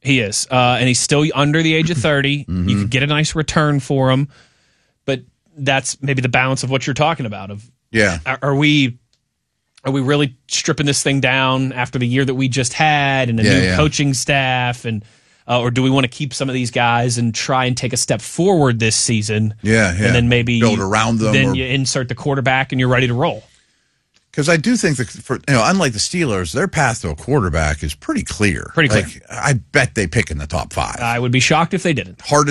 He is. And he's still under the age of 30. Mm-hmm. You could get a nice return for him. But that's maybe the balance of what you're talking about. Are we really stripping this thing down after the year that we just had and a new coaching staff? And or do we want to keep some of these guys and try and take a step forward this season? Yeah. And then maybe build around them. Then you insert the quarterback and you're ready to roll. Because I do think that, unlike the Steelers, their path to a quarterback is pretty clear. Pretty clear. I bet they pick in the top 5. I would be shocked if they didn't. Hard